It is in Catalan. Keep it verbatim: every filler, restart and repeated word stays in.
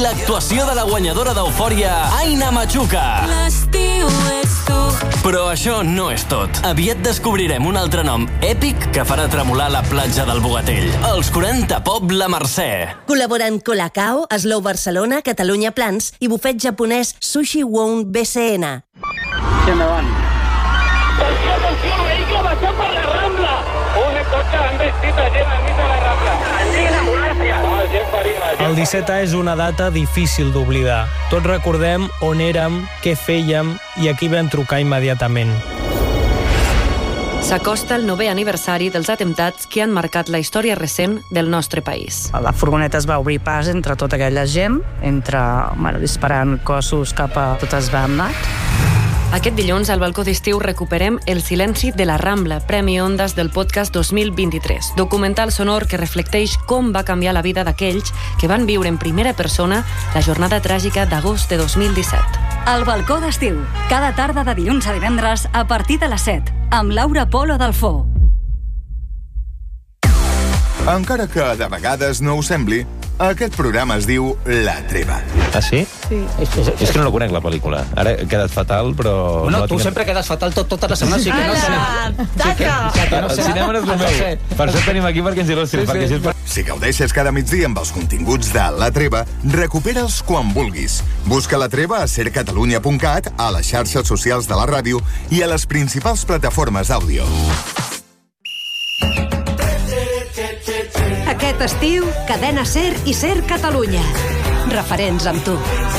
L'actuació de la guanyadora d'Eufòria, Aina Machuca. L'estiu ets tu. Però això no és tot. Aviat descobrirem un altre nom èpic que farà tremolar la platja del Bogatell. Els quaranta Pop La Mercè. Col·laboren Colacao, Slow Barcelona, Catalunya Plans i bufet japonès Sushi Won B C N. ¿Qué me van? ¡Atención, atención! ¡Vehículo pasó por la Rambla! Un coche ambestita llena al mismo de la Rambla. ¡Sigue la ambulancia! No, el Jeff Farina. El disset A és una data difícil d'oblidar. Tots recordem on érem, què fèiem i a qui vam trucar immediatament. S'acosta el novè aniversari dels atemptats que han marcat la història recent del nostre país. La furgoneta es va obrir pas entre tota aquella gent, entre, bueno, disparant cossos cap a tot esbamnat. Aquest dilluns, al balcó d'estiu, recuperem El silenci de la Rambla, Premi Ondas del podcast dos mil vint-i-tres. Documental sonor que reflecteix com va canviar la vida d'aquells que van viure en primera persona la jornada tràgica d'agost de dos mil disset. El balcó d'estiu, cada tarda de dilluns a divendres a partir de les set, amb Laura Polo Dalfó. Encara que de vegades no ho sembli, aquest programa es diu La Treva. Ah, sí? Sí. És, és, és que no la conec, la pel·lícula. Ara he quedat fatal, però... Bueno, no tu tinc... sempre quedes fatal tot, tota la setmana, sí que no sé. Taca! Sí que no El sé. cinema no és el meu. Per això tenim aquí perquè ens il·lustrin. Sí, sí. Perquè... Si gaudeixes cada migdia amb els continguts de La Treva, recupera'ls quan vulguis. Busca La Treva a ser catalunya punt cat, a les xarxes socials de la ràdio i a les principals plataformes d'àudio. Aquest estiu, Cadena Ser i Ser Catalunya. Referents amb tu.